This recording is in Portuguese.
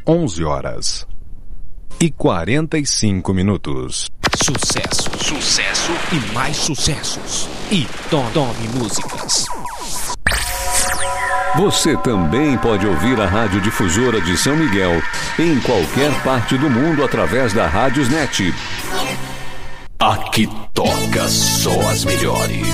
11h45. Sucesso, sucesso e mais sucessos. E Tome Músicas. Você também pode ouvir a Radiodifusora de São Miguel em qualquer parte do mundo através da Rádiosnet. Aqui toca só as melhores.